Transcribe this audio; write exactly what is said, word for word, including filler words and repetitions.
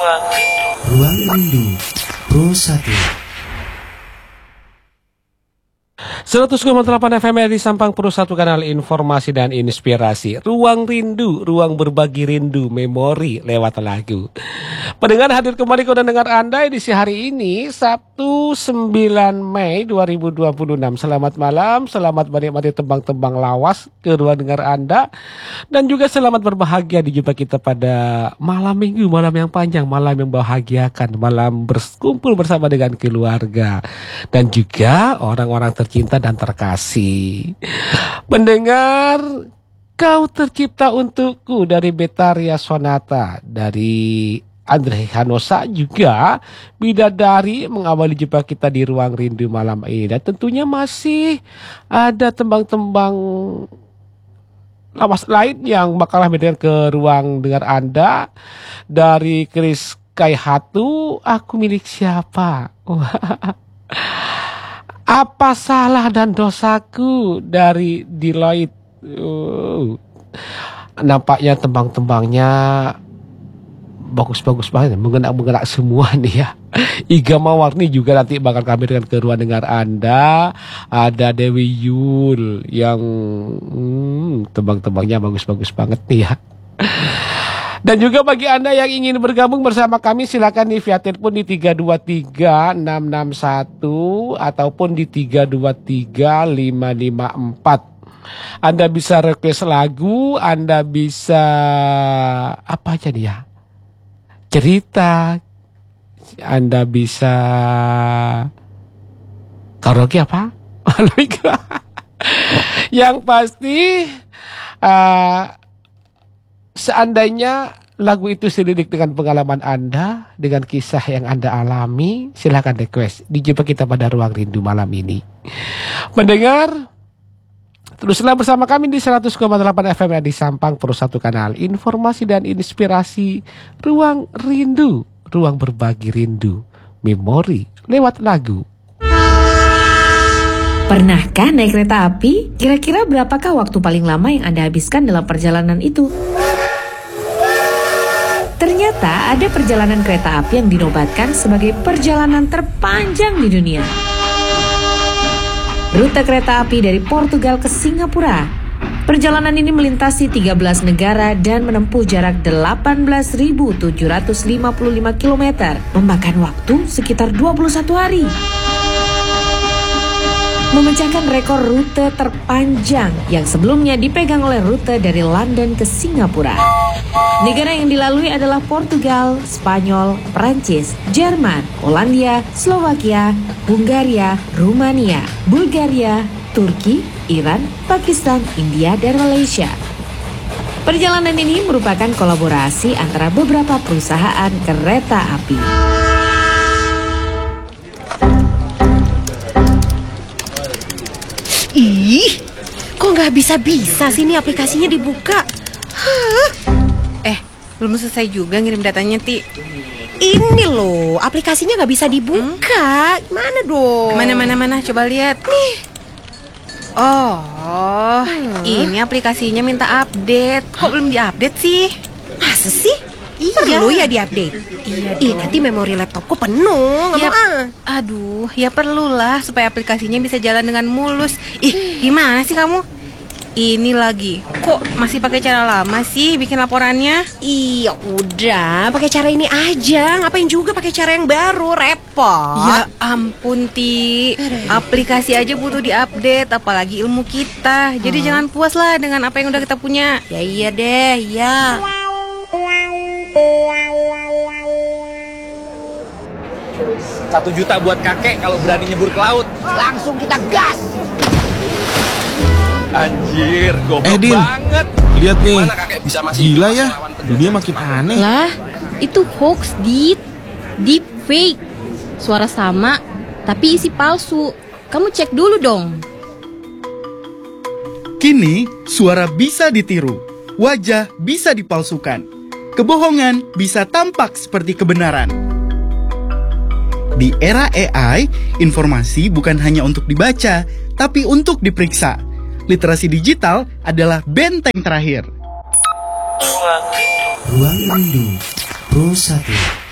Ruang Rindu Pro satu seratus koma delapan F M di Sampang Pro satu, kanal informasi dan inspirasi. Ruang Rindu, ruang berbagi rindu, memori lewat lagu. Pendengar, hadir kembali kepada dengar Anda edisi hari ini, Sabtu sembilan Mei dua ribu dua puluh enam. Selamat malam, selamat menikmati tembang-tembang lawas ke ruang dengar Anda. Dan juga selamat berbahagia dijumpa kita pada malam minggu, malam yang panjang, malam yang membahagiakan, malam berkumpul bersama dengan keluarga. Dan juga orang-orang tercinta dan terkasih. Mendengar Kau Tercipta Untukku dari Betaria Sonata, dari Andre Hanosa, juga Bidadari mengawali jumpa kita di Ruang Rindu malam ini. Dan tentunya masih ada tembang-tembang lawas lain yang bakal hadir ke ruang dengar Anda. Dari Chris Kaihatu, Aku Milik Siapa. Apa Salah dan Dosaku dari Deloitte. Uh, nampaknya tembang-tembangnya bagus-bagus banget, menggerak-menggerak semua nih ya. Iga Mawarni juga nanti bakal kami dengan ke ruang dengar Anda. Ada Dewi Yul yang hmm, tembang-tembangnya bagus-bagus banget nih ya. Dan juga bagi Anda yang ingin bergabung bersama kami, silakan di via telepon di tiga dua tiga enam enam satu ataupun di tiga dua tiga lima lima empat. Anda bisa request lagu, Anda bisa apa aja nih ya, cerita, Anda bisa karaoke apa? Yang pasti uh, seandainya lagu itu selidik dengan pengalaman Anda, dengan kisah yang Anda alami, silahkan request. Dijumpa kita pada Ruang Rindu malam ini. Mendengar, teruslah bersama kami di seratus koma delapan F M di Sampang Pro satu, kanal informasi dan inspirasi. Ruang Rindu, ruang berbagi rindu, memori lewat lagu. Pernahkah naik kereta api? Kira-kira berapakah waktu paling lama yang Anda habiskan dalam perjalanan itu? Ternyata ada perjalanan kereta api yang dinobatkan sebagai perjalanan terpanjang di dunia. Rute kereta api dari Portugal ke Singapura. Perjalanan ini melintasi tiga belas negara dan menempuh jarak delapan belas ribu tujuh ratus lima puluh lima kilometer, memakan waktu sekitar dua puluh satu hari. Memecahkan rekor rute terpanjang yang sebelumnya dipegang oleh rute dari London ke Singapura. Negara yang dilalui adalah Portugal, Spanyol, Prancis, Jerman, Polandia, Slovakia, Hungaria, Rumania, Bulgaria, Turki, Iran, Pakistan, India, dan Malaysia. Perjalanan ini merupakan kolaborasi antara beberapa perusahaan kereta api. Ih, kok nggak bisa-bisa sih ini aplikasinya dibuka? Hah? Eh, belum selesai juga ngirim datanya, Ti. Ini loh, aplikasinya nggak bisa dibuka. Hmm? Mana dong? Mana, mana, mana, coba lihat. Nih. Oh, Hmm. ini aplikasinya minta update. Kok belum diupdate sih? Masa sih? Iya. Perlu ya diupdate? Iya Ih, dong. nanti memori laptopku penuh. Nggak Ya, mau ah. aduh, ya perlulah supaya aplikasinya bisa jalan dengan mulus. Ih, gimana sih kamu? Ini lagi, kok masih pakai cara lama sih bikin laporannya? Iya udah, pakai cara ini aja. Ngapain juga pakai cara yang baru, repot. Ya ampun, Ti. Aplikasi aja butuh diupdate, apalagi ilmu kita. Jadi Hmm. jangan puas lah dengan apa yang udah kita punya. Ya iya deh, ya. Satu juta buat kakek kalau berani nyebur ke laut. Langsung kita gas. Anjir, goblok Eh, Din. banget. Lihat nih, Gimana kakek bisa masih gila ya, melawan penduduk dunia makin aneh. Lah, itu hoax, Dit. Deep fake. Suara sama, tapi isi palsu. Kamu cek dulu dong. Kini, suara bisa ditiru, wajah bisa dipalsukan, kebohongan bisa tampak seperti kebenaran. Di era A I, informasi bukan hanya untuk dibaca, tapi untuk diperiksa. Literasi digital adalah benteng terakhir. Ruang Rindu Pro satu.